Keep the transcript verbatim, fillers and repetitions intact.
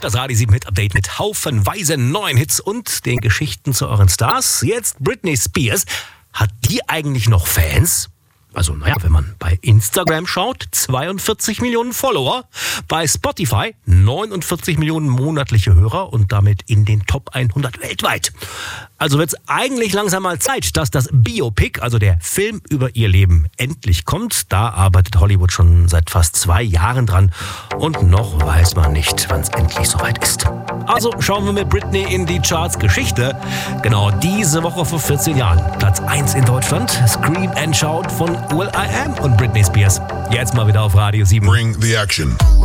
Das Radio sieben Hit Update mit haufenweise neuen Hits und den Geschichten zu euren Stars. Jetzt Britney Spears. Hat die eigentlich noch Fans? Also, naja, wenn man bei Instagram schaut, zweiundvierzig Millionen Follower. Bei Spotify neunundvierzig Millionen monatliche Hörer und damit in den Top hundert weltweit. Also wird es eigentlich langsam mal Zeit, dass das Biopic, also der Film über ihr Leben, endlich kommt. Da arbeitet Hollywood schon seit fast zwei Jahren dran. Und noch weiß man nicht, wann es endlich soweit ist. Also schauen wir mit Britney in die Charts-Geschichte. Genau diese Woche vor vierzehn Jahren. Platz eins in Deutschland. Scream and Shout von Will I Am und Britney Spears. Jetzt mal wieder auf Radio sieben. Bring the action.